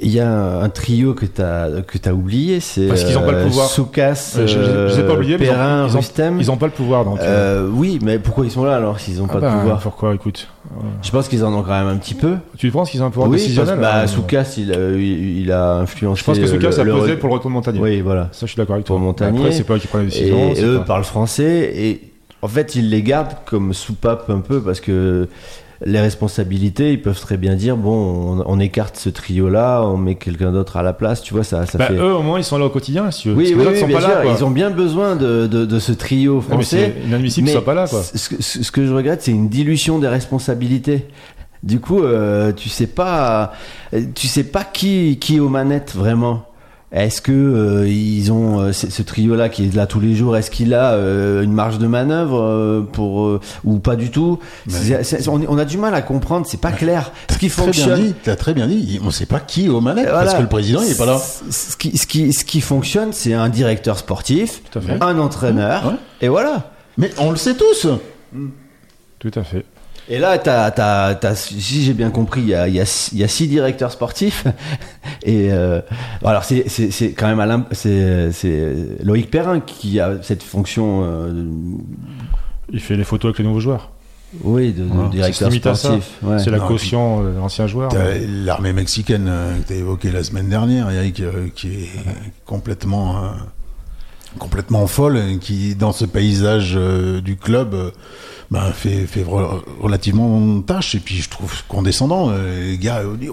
Il y a un trio que t'as oublié, c'est parce qu'ils n'ont pas le pouvoir. Soukas, je les ai pas oubliés, Perrin, Rustem. Ils n'ont pas le pouvoir, donc. Oui, mais pourquoi ils sont là alors s'ils n'ont pas de pouvoir? Pourquoi, écoute. Je pense qu'ils en ont quand même un petit peu. Tu penses qu'ils ont un pouvoir décisionnel? Soukas, il a influencé. Je pense que Soukas a pesé pour le retour de Montagnier. Oui, voilà. Ça, je suis d'accord avec toi. Pour Montagnier. Après, c'est pas eux qui prennent les décisions. Et eux parlent français et en fait, ils les gardent comme soupape un peu parce que les responsabilités, ils peuvent très bien dire bon, on écarte ce trio-là, on met quelqu'un d'autre à la place, tu vois, ça fait... Eux, au moins, ils sont là au quotidien, si tu veux. Oui, les autres sont bien pas sûr, là, quoi. ils ont bien besoin de ce trio français. Mais c'est inadmissible qu'ils soient pas là, quoi. Ce que je regrette, c'est une dilution des responsabilités. Du coup, tu sais pas qui est aux manettes vraiment. Est-ce que ils ont ce trio-là qui est là tous les jours? Est-ce qu'il a une marge de manœuvre ou pas du tout? On a du mal à comprendre. C'est pas clair. Ce qui fonctionne. T'as très bien dit. On sait pas qui est aux manettes parce que le président il est pas là. Ce qui fonctionne, c'est un directeur sportif, un entraîneur, et voilà. Mais on le sait tous. Tout à fait. Et là, si j'ai bien compris, il y a 6 directeurs sportifs. Et alors c'est quand même c'est Loïc Perrin qui a cette fonction. Il fait les photos avec les nouveaux joueurs. Oui, de directeur sportif. Ouais. C'est la caution de l'ancien joueur. L'armée mexicaine que tu as évoquée la semaine dernière, Eric, qui est complètement folle, qui dans ce paysage du club. Fait relativement tâche, et puis je trouve condescendant. Les gars disent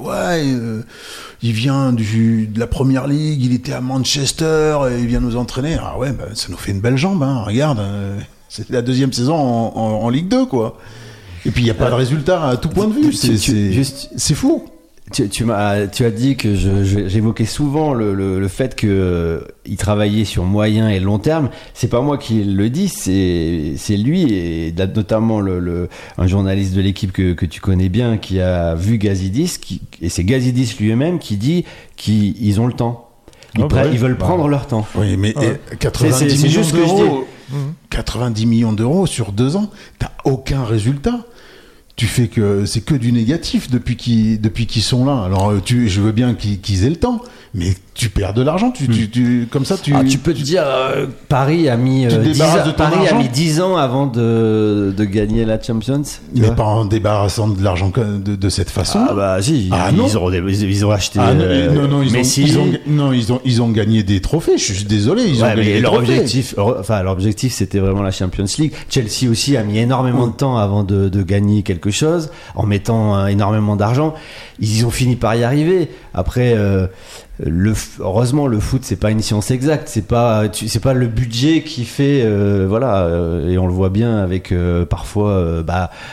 il vient de la première ligue, il était à Manchester, et il vient nous entraîner. Ah ouais, ça nous fait une belle jambe, hein. Regarde, c'est la 2e saison en Ligue 2, quoi. Et puis il n'y a pas de résultat à tout point de vue, c'est fou. Tu as dit que j'évoquais souvent le fait que il travaillait sur moyen et long terme. C'est pas moi qui le dis, c'est lui et notamment un journaliste de l'équipe que tu connais bien qui a vu Gazidis et c'est Gazidis lui-même qui dit qu'ils ont le temps. Ils veulent prendre leur temps. Oui, mais 90 millions d'euros, 90 millions d'euros sur 2 ans, t'as aucun résultat. Tu fais que c'est que du négatif depuis qu'ils sont là. Alors je veux bien qu'ils aient le temps, mais tu perds de l'argent. Comme ça, tu peux te dire Paris a mis 10 ans avant de gagner la Champions. Mais pas en débarrassant de l'argent de cette façon. Ah bah si, ils ont acheté. Ils ont gagné des trophées. Je suis désolé, ils ont gagné des trophées. Leur objectif, c'était vraiment la Champions League. Chelsea aussi a mis énormément de temps avant de gagner quelque chose en mettant énormément d'argent. Ils ont fini par y arriver. Après, heureusement, le foot, c'est pas une science exacte. C'est pas le budget qui fait, et on le voit bien avec parfois,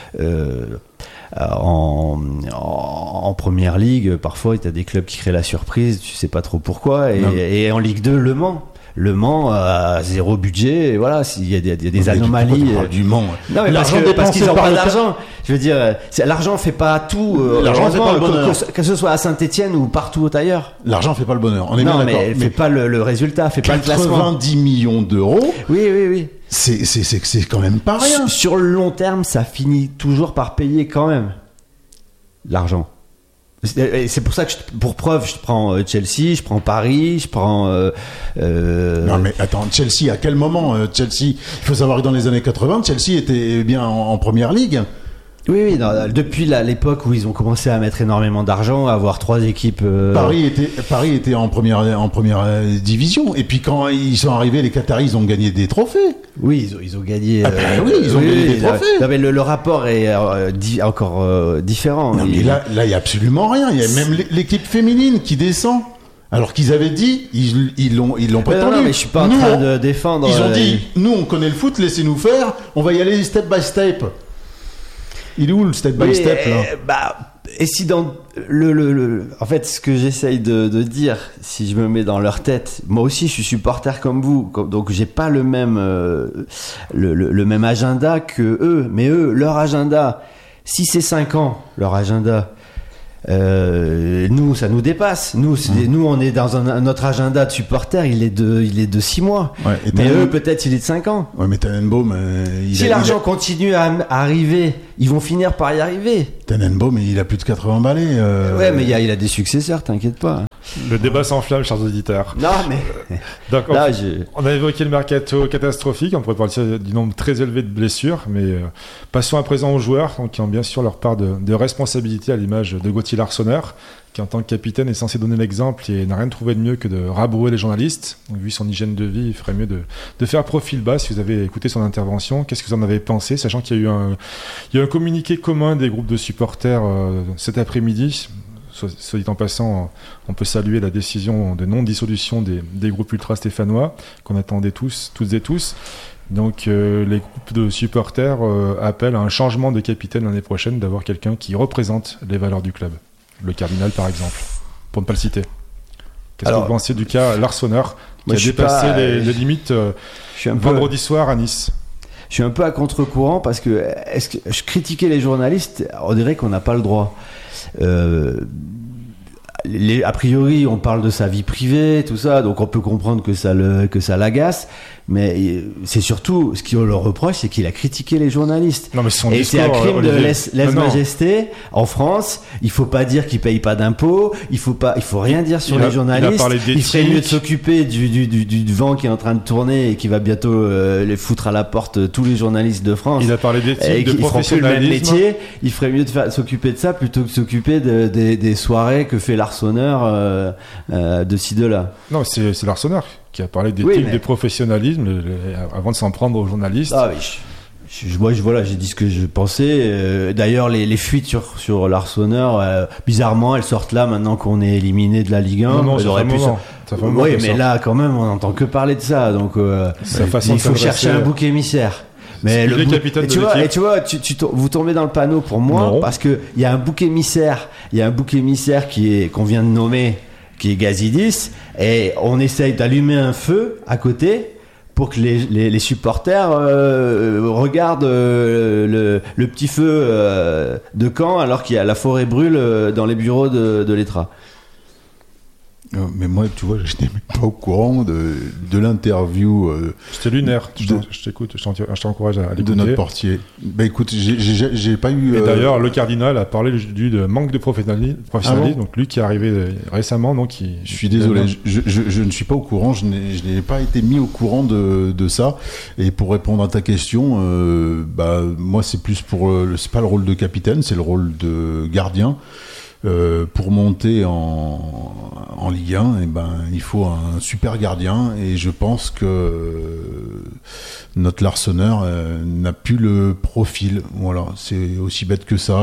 en première ligue, parfois, il y a des clubs qui créent la surprise. Tu sais pas trop pourquoi. Et en Ligue 2, Le Mans a 0 budget, et voilà, il y a des anomalies. Du Mans. Non, mais parce qu'ils n'ont pas d'argent. Je veux dire, l'argent fait pas tout. L'argent fait pas le bonheur. Que ce soit à Saint-Etienne ou partout ailleurs. L'argent fait pas le bonheur. On est bien d'accord. Mais fait pas le résultat, fait pas le classement. 90 millions d'euros. Oui. C'est quand même pas rien. Sur le long terme, ça finit toujours par payer quand même l'argent. C'est pour ça que pour preuve, je prends Chelsea, je prends Paris, je prends. Non mais attends, Chelsea, à quel moment Chelsea? Il faut savoir que dans les années 80, Chelsea était bien en première ligue. Oui, depuis l'époque où ils ont commencé à mettre énormément d'argent, à avoir 3 équipes. Paris était en première division. Et puis quand ils sont arrivés, les Qataris, ils ont gagné des trophées. Oui, ils ont gagné. Ils ont gagné des trophées. Non, mais le rapport est encore différent. Non, mais là, il y a absolument rien. Il y a même l'équipe féminine qui descend. Alors qu'ils avaient dit, ils l'ont prétendu. Non, mais je suis pas en train de défendre. Ils ont dit, nous on connaît le foot, laissez-nous faire. On va y aller step by step. Il est où le step by step là? Et si dans en fait, ce que j'essaye de dire, si je me mets dans leur tête, moi aussi je suis supporter comme vous, donc j'ai pas le même agenda que eux, mais eux, leur agenda, si c'est 5 ans, leur agenda, nous ça nous dépasse. Nous on est dans notre agenda de supporter, il est de 6 mois. Ouais, mais eux peut-être il est de 5 ans. Ouais, mais Tannenbaum, si l'argent continue à arriver, ils vont finir par y arriver. Tannenbaum, il a plus de 80 balais. Ouais, mais il a des successeurs, t'inquiète pas. Le débat s'enflamme, chers auditeurs. Non, mais. Donc, là, on a évoqué le mercato catastrophique. On pourrait parler du nombre très élevé de blessures. Mais passons à présent aux joueurs, donc, qui ont bien sûr leur part de responsabilité, à l'image de Gauthier Larsonneur, qui en tant que capitaine est censé donner l'exemple et n'a rien trouvé de mieux que de rabrouer les journalistes. Donc, vu son hygiène de vie, il ferait mieux de faire profil bas. Si vous avez écouté son intervention, qu'est-ce que vous en avez pensé, sachant qu'il y a eu un communiqué commun des groupes de supporters cet après-midi. Soit dit en passant, on peut saluer la décision de non-dissolution des groupes ultra-stéphanois qu'on attendait toutes et tous. Donc les groupes de supporters appellent à un changement de capitaine l'année prochaine, d'avoir quelqu'un qui représente les valeurs du club. Le cardinal, par exemple, pour ne pas le citer. Qu'est-ce que vous pensez du cas Larsonneur, qui a dépassé les limites vendredi soir à Nice? Je suis un peu à contre-courant parce que je critiquais les journalistes, on dirait qu'on n'a pas le droit. A priori, on parle de sa vie privée, tout ça, donc on peut comprendre que ça l'agace. Mais c'est surtout, ce qu'on leur reproche, c'est qu'il a critiqué les journalistes. Non, mais son et discours, c'est un crime Olivier, de lèse-majesté. En France, il faut pas dire qu'ils payent pas d'impôts. Il faut rien dire sur les journalistes. Il ferait mieux de s'occuper du vent qui est en train de tourner et qui va bientôt les foutre à la porte tous les journalistes de France. Il a parlé d'éthique, de professionnalisme. Le même métier. Il ferait mieux de s'occuper de ça plutôt que de s'occuper des soirées que fait Larsonneur de ci de là. Non, c'est Larsonneur qui a parlé d'éthique, de professionnalisme avant de s'en prendre aux journalistes. Ah oui, voilà, j'ai dit ce que je pensais. D'ailleurs, les fuites sur Larsonneur, bizarrement, elles sortent là maintenant qu'on est éliminé de la Ligue 1. Non, ça fait un moment. Oui, mais là, quand même, on n'entend que parler de ça. Donc, il faut chercher un bouc émissaire. Mais tu vois, vous tombez dans le panneau pour moi, parce que il y a un bouc émissaire. Il y a un bouc émissaire qu'on vient de nommer, qui est Gazidis, et on essaye d'allumer un feu à côté pour que les supporters regardent le petit feu de Caen alors qu'il y a la forêt brûle dans les bureaux de l'Etra. Mais moi, tu vois, je n'étais même pas au courant de l'interview. C'était lunaire. Je t'écoute, je t'encourage à l'écouter. De notre portier. Bah écoute, j'ai pas eu. Et d'ailleurs, le cardinal a parlé de manque de professionnalisme. Donc lui qui est arrivé récemment, donc je suis désolé, je ne suis pas au courant. Je n'ai pas été mis au courant de ça. Et pour répondre à ta question, moi c'est plus c'est pas le rôle de capitaine, c'est le rôle de gardien. Pour monter en Ligue 1, il faut un super gardien, et je pense que notre Larsonneur n'a plus le profil. Voilà, c'est aussi bête que ça.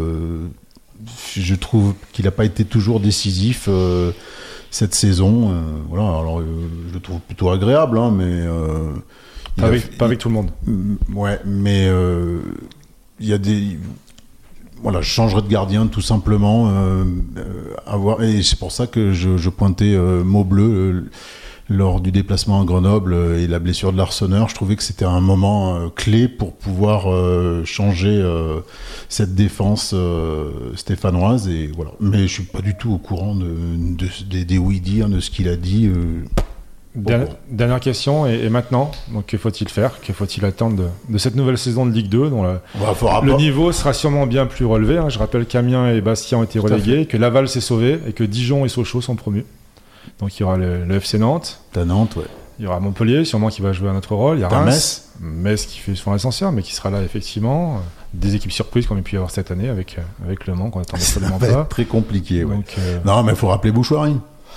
Je trouve qu'il n'a pas été toujours décisif cette saison. Voilà, alors je le trouve plutôt agréable, hein, mais pas avec tout le monde. Ouais, mais il y a des. Voilà, je changerais de gardien tout simplement. Et c'est pour ça que je pointais Maubleu lors du déplacement à Grenoble et la blessure de Larsonneur. Je trouvais que c'était un moment clé pour pouvoir changer cette défense stéphanoise. Et voilà. Mais je suis pas du tout au courant des oui-dire, de ce qu'il a dit. Dernière question, et maintenant, donc que faut-il faire? Que faut-il attendre de cette nouvelle saison de Ligue 2 dont le niveau sera sûrement bien plus relevé, hein. Je rappelle qu'Amiens et Bastia ont été relégués, que Laval s'est sauvé et que Dijon et Sochaux sont promus. Donc il y aura le FC Nantes. Nantes, ouais. Il y aura Montpellier, sûrement qui va jouer un autre rôle. Il y a Reims. Metz qui fait souvent l'ascenseur, mais qui sera là effectivement. Des équipes surprises qu'on a pu y avoir cette année avec Le Mans qu'on attendait absolument pas. Ça va être très compliqué. Donc, non, mais il faut rappeler Bouchoirie.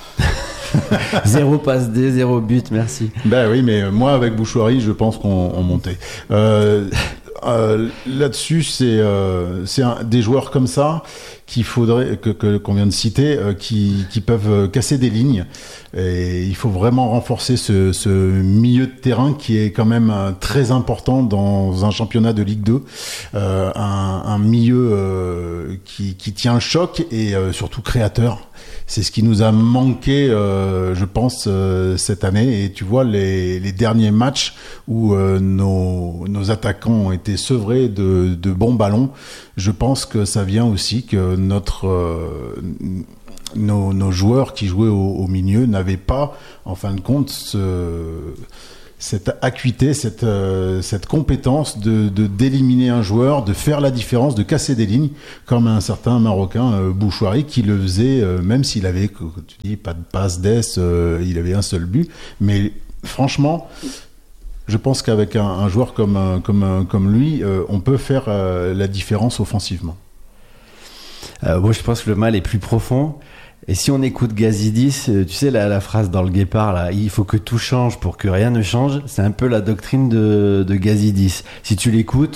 0 passe D, 0 but, merci. Ben oui, mais moi avec Bouchoirie, je pense qu'on montait. Là-dessus, c'est des joueurs comme ça qu'il faudrait qu'on vient de citer, qui peuvent casser des lignes. Et il faut vraiment renforcer ce milieu de terrain qui est quand même très important dans un championnat de Ligue 2. Un milieu qui tient le choc et surtout créateur. C'est ce qui nous a manqué, je pense, cette année. Et tu vois, les derniers matchs où nos attaquants ont été sevrés de bons ballons, je pense que ça vient aussi que nos joueurs qui jouaient au milieu n'avaient pas, en fin de compte, cette acuité, cette compétence d'éliminer un joueur, de faire la différence, de casser des lignes, comme un certain Marocain Bouchouari qui le faisait, même s'il avait, tu dis, pas de passe d'ess, il avait un seul but. Mais franchement, je pense qu'avec un joueur comme lui, on peut faire la différence offensivement. Moi, je pense que le mal est plus profond. Et si on écoute Gazidis, tu sais la phrase dans le Guépard, là, il faut que tout change pour que rien ne change, c'est un peu la doctrine de Gazidis. Si tu l'écoutes,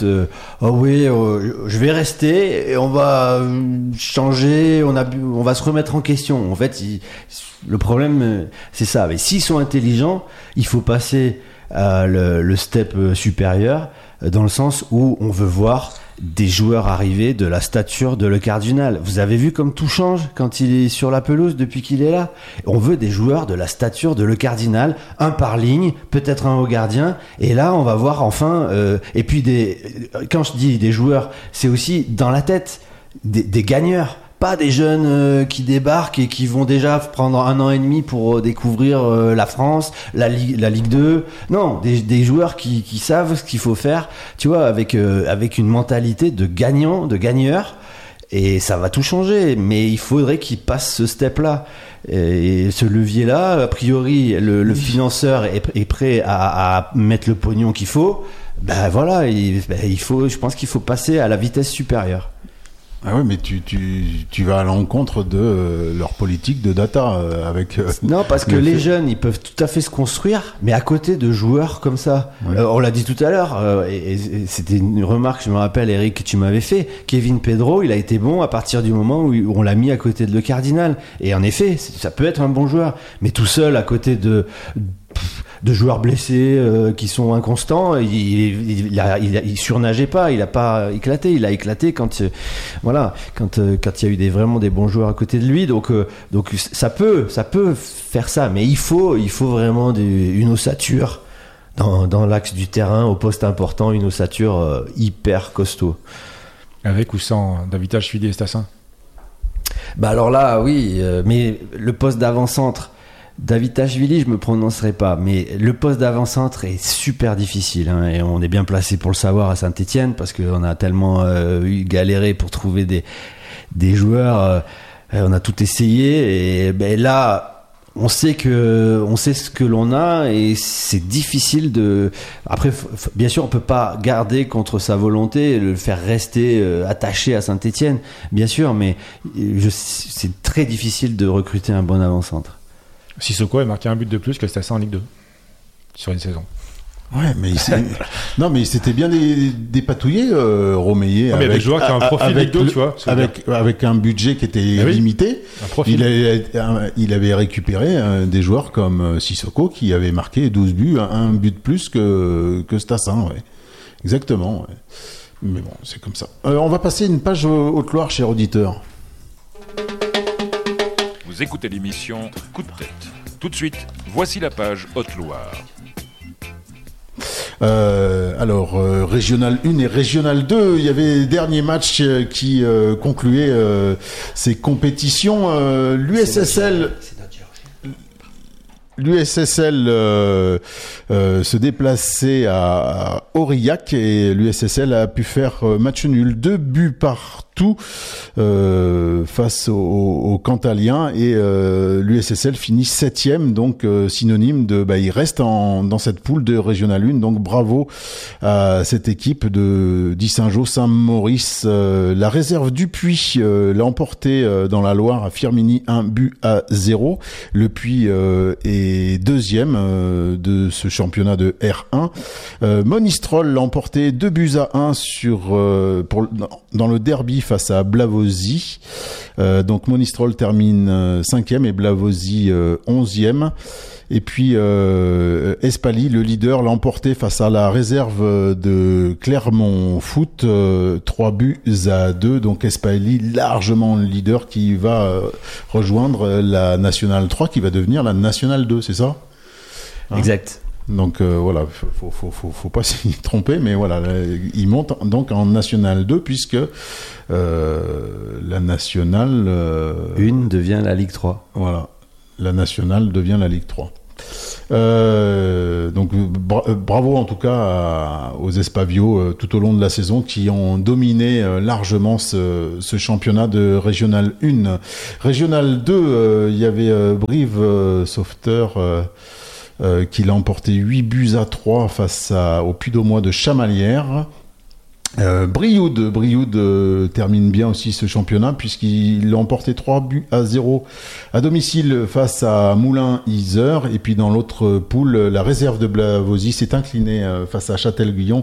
je vais rester et on va changer, on va se remettre en question. En fait, le problème, c'est ça. Mais s'ils sont intelligents, il faut passer à le step supérieur, dans le sens où on veut voir des joueurs arrivés de la stature de Le Cardinal. Vous avez vu comme tout change quand il est sur la pelouse depuis qu'il est là. On veut des joueurs de la stature de Le Cardinal, un par ligne, peut-être un haut gardien. Et là, on va voir enfin. Et puis quand je dis des joueurs, c'est aussi dans la tête des gagneurs. Pas des jeunes qui débarquent et qui vont déjà prendre 1 an et demi pour découvrir la France, la Ligue 2. Non, des joueurs qui savent ce qu'il faut faire, tu vois, avec une mentalité de gagnant, de gagneur. Et ça va tout changer, mais il faudrait qu'ils passent ce step-là. Et ce levier-là, a priori, le financeur est prêt à mettre le pognon qu'il faut. Ben voilà, je pense qu'il faut passer à la vitesse supérieure. Ah oui, mais tu vas à l'encontre de leur politique de data avec. Non, parce que les jeunes, ils peuvent tout à fait se construire, mais à côté de joueurs comme ça. Ouais. On l'a dit tout à l'heure, et c'était une remarque, je me rappelle, Eric, que tu m'avais fait. Kevin Pedro, il a été bon à partir du moment où on l'a mis à côté de Le Cardinal. Et en effet, ça peut être un bon joueur, mais tout seul à côté de joueurs blessés qui sont inconstants, il surnageait pas, il a pas éclaté, il a éclaté quand il y a eu vraiment des bons joueurs à côté de lui, donc ça peut faire ça, mais il faut vraiment une ossature dans l'axe du terrain au poste important, une ossature hyper costaud. Avec ou sans Davitashvili et Stassin? Bah alors là oui, mais le poste d'avant-centre, Davitashvili, je me prononcerai pas, mais le poste d'avant-centre est super difficile, hein, et on est bien placé pour le savoir à Saint-Étienne parce qu'on a tellement galéré pour trouver des joueurs, on a tout essayé, et ben là on sait ce que l'on a, et c'est difficile de. Après, bien sûr, on peut pas garder contre sa volonté, le faire rester attaché à Saint-Étienne, bien sûr, mais c'est très difficile de recruter un bon avant-centre. Sissoko a marqué un but de plus que Stassin en Ligue 2 sur une saison. Ouais, mais il s'était bien dépatouillé, Romeyer. Non, mais avec des joueurs qui ont un profil Ligue 2, tu vois. Avec un budget qui était limité. Il avait récupéré des joueurs comme Sissoko qui avait marqué 12 buts, un but de plus que Stassin, ouais. Exactement, ouais. Mais bon, c'est comme ça. On va passer une page Haute-Loire, cher auditeur. Vous écoutez l'émission Coup de tête. Tout de suite, voici la page Haute-Loire. Alors, Régional 1 et Régional 2, il y avait les derniers matchs qui concluaient ces compétitions. L'USSL se déplaçait à Aurillac et l'USSL a pu faire match nul, 2 buts partout face aux Cantaliens, et l'USSL finit 7e, donc synonyme de il reste dans cette poule de Régional 1, donc bravo à cette équipe de Saint-Jean Saint-Maurice. La réserve du Puy l'a emporté dans la Loire à Firminy 1-0. Le Puy est deuxième de ce championnat de R1. Monistrol l'a emporté 2-1 dans le derby face à Blavozy. Donc Monistrol termine 5e et Blavozy 11e. Et puis Espali, le leader, l'a emporté face à la réserve de Clermont Foot, 3-2. Donc Espali, largement le leader, qui va rejoindre la Nationale 3, qui va devenir la Nationale 2, c'est ça ? Exact. Donc voilà, faut pas s'y tromper, mais voilà, il monte donc en Nationale 2, puisque la Nationale 1 devient la Ligue 3. Voilà. La Nationale devient la Ligue 3. Donc bravo en tout cas aux Espavio tout au long de la saison qui ont dominé largement ce championnat de Régional 1. Régional 2, il y avait Brive Sauveteur qui l'a emporté 8-3 face au Puy-d'Aumois de Chamalières. Brioude termine bien aussi ce championnat puisqu'il a emporté 3-0 à domicile face à Moulins-Isère, et puis dans l'autre poule la réserve de Blavozy s'est inclinée face à Châtel-Guyon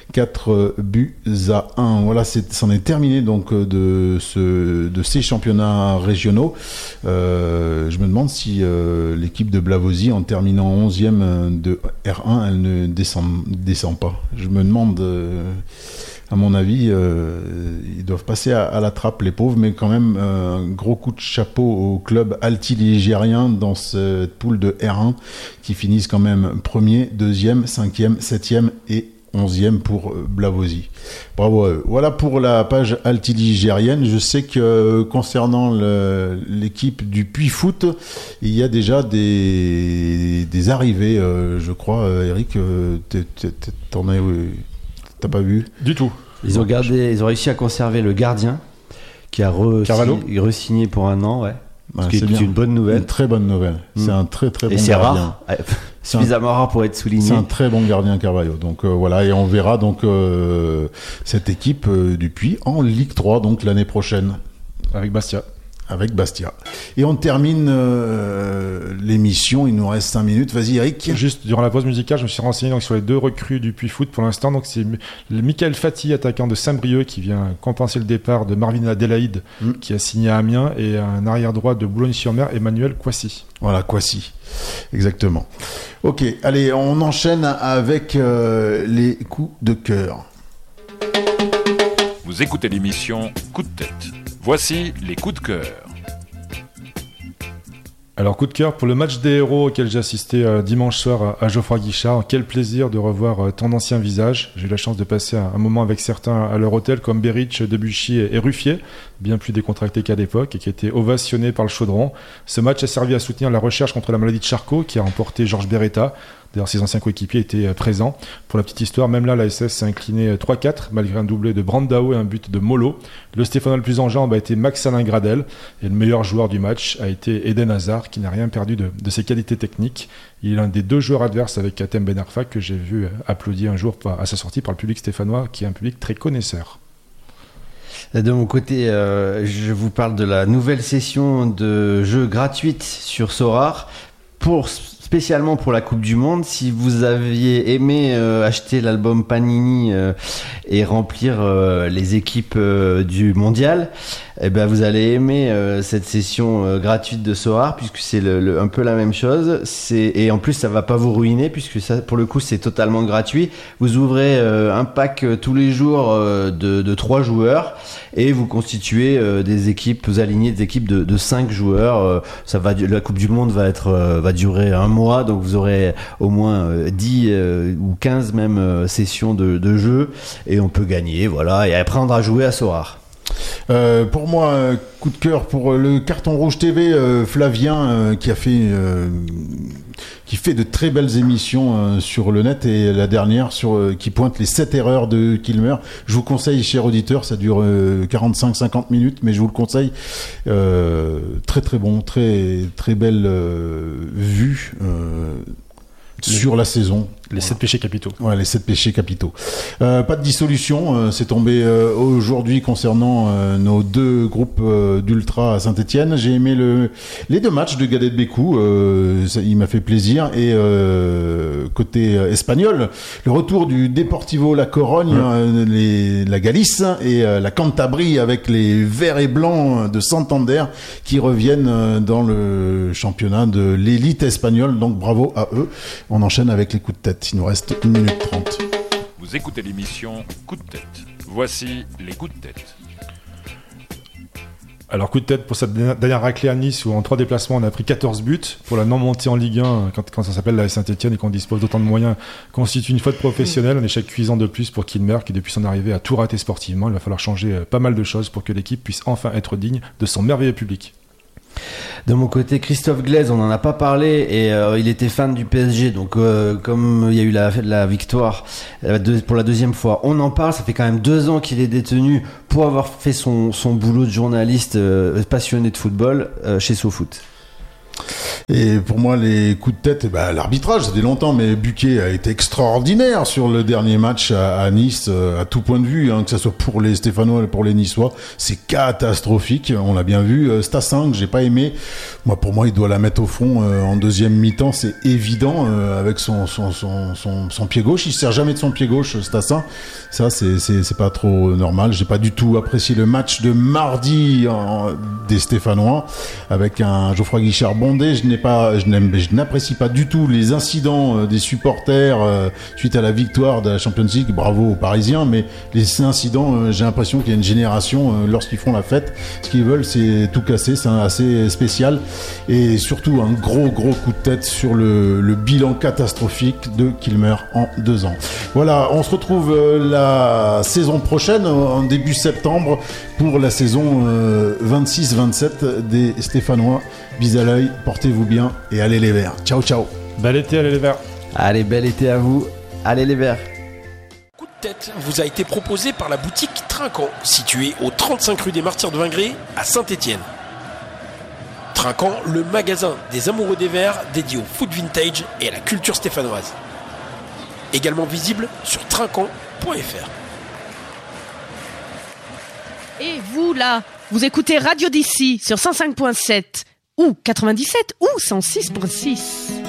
4-1. Voilà, c'en est terminé donc de ces championnats régionaux. Je me demande si l'équipe de Blavozy, en terminant 11e de R1, elle ne descend pas. Je me demande à mon avis, ils doivent passer à la trappe, les pauvres, mais quand même, un gros coup de chapeau au club altiligérien dans cette poule de R1 qui finissent quand même 1er, 2e, 5e, 7e et 11e pour Blavozy. Bravo à eux. Voilà pour la page altiligérienne. Je sais que concernant l'équipe du Puy Foot, il y a déjà des arrivées, je crois. Eric, t'en as... T'as pas vu du tout. Ils ont réussi à conserver le gardien qui a re-signé pour 1 an, ouais. C'est une bonne nouvelle. Une très bonne nouvelle. C'est un très très bon gardien. Et c'est rare, suffisamment rare pour être souligné. C'est un très bon gardien, Carvalho. Donc voilà, et on verra donc cette équipe du Puy en Ligue 3 donc l'année prochaine avec Bastia. Et on termine l'émission, il nous reste 5 minutes. Vas-y Eric. Juste durant la pause musicale, je me suis renseigné donc, sur les 2 recrues du Puy Foot pour l'instant. Donc c'est Michael Fati, attaquant de Saint-Brieuc, qui vient compenser le départ de Marvin Adélaïde, qui a signé à Amiens, et un arrière droit de Boulogne-sur-Mer, Emmanuel Kouassi. Voilà, Kouassi, exactement. Ok, allez, on enchaîne avec les coups de cœur. Vous écoutez l'émission Coup de tête. Voici les coups de cœur. Alors, coup de cœur pour le match des héros auquel j'ai assisté dimanche soir à Geoffroy Guichard. Quel plaisir de revoir ton ancien visage. J'ai eu la chance de passer un moment avec certains à leur hôtel comme Berich, Debuchy et Ruffier, bien plus décontractés qu'à l'époque, et qui étaient ovationnés par le chaudron. Ce match a servi à soutenir la recherche contre la maladie de Charcot qui a remporté Georges Beretta. D'ailleurs, ses anciens coéquipiers étaient présents. Pour la petite histoire, même là, la SS s'est inclinée 3-4, malgré un doublé de Brandao et un but de Molo. Le Stéphanois le plus en jambes a été Max Alain Gradel, et le meilleur joueur du match a été Eden Hazard, qui n'a rien perdu de ses qualités techniques. Il est l'un des 2 joueurs adverses avec Katem Ben Arfa, que j'ai vu applaudi un jour à sa sortie par le public stéphanois, qui est un public très connaisseur. De mon côté, je vous parle de la nouvelle session de jeux gratuite sur Sorare spécialement pour la Coupe du Monde. Si vous aviez aimé acheter l'album Panini et remplir les équipes du mondial, eh ben vous allez aimer cette session gratuite de Sorare, puisque c'est un peu la même chose. Et en plus, ça va pas vous ruiner, puisque ça, pour le coup, c'est totalement gratuit. Vous ouvrez un pack tous les jours de 3 joueurs, et vous constituez des équipes, vous alignez des équipes de 5 joueurs. La Coupe du Monde va durer 1 mois, donc vous aurez au moins 10 ou 15 même sessions de jeu, et on peut gagner, voilà, et apprendre à jouer à Sorare. Pour moi, coup de cœur pour le Carton Rouge TV, Flavien, qui fait de très belles émissions sur le net, et la dernière qui pointe les 7 erreurs de Kilmer. Je vous conseille, chers auditeurs, ça dure 45-50 minutes, mais je vous le conseille. Très très bon, très très belle vue sur la saison. Les 7 péchés capitaux. Ouais, les 7 péchés capitaux. Pas de dissolution, c'est tombé aujourd'hui concernant nos 2 groupes d'Ultra à Saint-Etienne. J'ai aimé les 2 matchs de Gadet de Bécou, il m'a fait plaisir. Et côté espagnol, le retour du Deportivo La Corogne, la Galice et la Cantabrie avec les verts et blancs de Santander qui reviennent dans le championnat de l'élite espagnole. Donc bravo à eux. On enchaîne avec les coups de tête. Il nous reste 1 minute 30. Vous écoutez l'émission Coup de tête. Voici les coups de tête. Alors, coup de tête pour cette dernière raclée à Nice, où en 3 déplacements on a pris 14 buts. Pour la non-montée en Ligue 1, quand ça s'appelle la Saint-Etienne et qu'on dispose d'autant de moyens, constitue une faute professionnelle. Un échec cuisant de plus pour Kilmer, qui depuis son arrivée a tout raté sportivement. Il va falloir changer pas mal de choses pour que l'équipe puisse enfin être digne de son merveilleux public. De mon côté, Christophe Glaise, on n'en a pas parlé et il était fan du PSG. Donc, comme il y a eu la victoire pour la deuxième fois, on en parle. Ça fait quand même 2 ans qu'il est détenu pour avoir fait son boulot de journaliste passionné de football chez SoFoot. Et pour moi, les coups de tête, l'arbitrage, ça fait longtemps, mais Buquet a été extraordinaire sur le dernier match à Nice, à tout point de vue, que ce soit pour les Stéphanois et pour les Niçois. C'est catastrophique, on l'a bien vu. Stassin, que j'ai pas aimé, pour moi, il doit la mettre au fond en deuxième mi-temps, c'est évident, avec son pied gauche. Il se sert jamais de son pied gauche, Stassin. Ça, c'est pas trop normal. J'ai pas du tout apprécié le match de mardi des Stéphanois, avec un Geoffroy Guichard bondé. Je n'apprécie pas du tout les incidents des supporters suite à la victoire de la Champions League. Bravo aux Parisiens, mais les incidents, j'ai l'impression qu'il y a une génération, lorsqu'ils font la fête, ce qu'ils veulent, c'est tout casser. C'est assez spécial. Et surtout, un gros coup de tête sur le bilan catastrophique de Kilmer en 2 ans. Voilà, on se retrouve la saison prochaine, en début septembre, pour la saison 26-27 des Stéphanois. Bis à l'œil, portez-vous bien et allez les Verts. Ciao, ciao. Bel été, allez les Verts. Allez, bel été à vous. Allez les Verts. Coup de tête vous a été proposé par la boutique Trinquant, située au 35 rue des Martyrs de Vingré à Saint-Étienne. Trinquant, le magasin des amoureux des Verts dédié au foot vintage et à la culture stéphanoise. Également visible sur trinquant.fr. Et vous là, vous écoutez Radio d'ici sur 105.7 ou 97 ou 106.6.